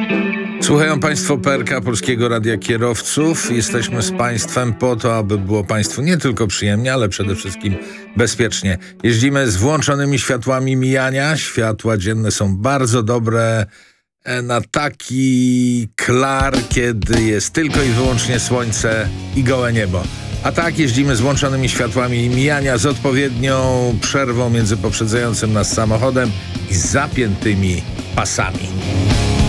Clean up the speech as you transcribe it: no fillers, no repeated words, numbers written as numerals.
Słuchają Państwo PRK, Polskiego Radia Kierowców. Jesteśmy z Państwem po to, aby było Państwu nie tylko przyjemnie, ale przede wszystkim bezpiecznie. Jeździmy z włączonymi światłami mijania. Światła dzienne są bardzo dobre na taki klar, kiedy jest tylko i wyłącznie słońce i gołe niebo. A tak jeździmy z włączonymi światłami mijania, z odpowiednią przerwą między poprzedzającym nas samochodem i zapiętymi pasami.